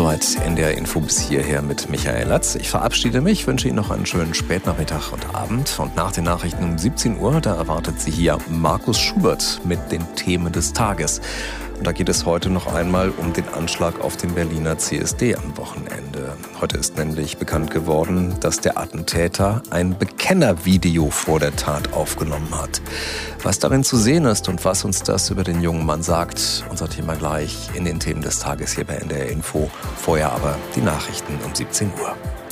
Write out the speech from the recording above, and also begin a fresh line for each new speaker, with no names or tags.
Soweit NDR Info bis hierher mit Michael Latz. Ich verabschiede mich, wünsche Ihnen noch einen schönen Spätnachmittag und Abend. Und nach den Nachrichten um 17 Uhr, da erwartet Sie hier Markus Schubert mit den Themen des Tages. Und da geht es heute noch einmal um den Anschlag auf den Berliner CSD am Wochenende. Heute ist nämlich bekannt geworden, dass der Attentäter ein Bekennervideo vor der Tat aufgenommen hat. Was darin zu sehen ist und was uns das über den jungen Mann sagt, unser Thema gleich in den Themen des Tages hier bei NDR Info. Vorher aber die Nachrichten um 17 Uhr.